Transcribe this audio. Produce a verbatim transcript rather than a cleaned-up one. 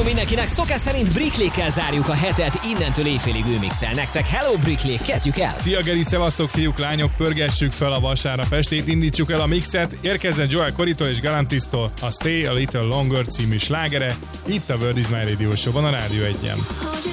mindenkinek, szokás szerint Bricklékkel zárjuk a hetet, innentől éjfélig ő mixel nektek. Hello Bricklék, kezdjük el! Szia Geri, szevasztok fiúk, lányok, pörgessük fel a vasárnap estét, indítsuk el a mixet, érkezzen Joel Corritól és Galantistól a Stay a Little Longer című slágere, itt a World is My Radio Show-ban a Rádió egyen.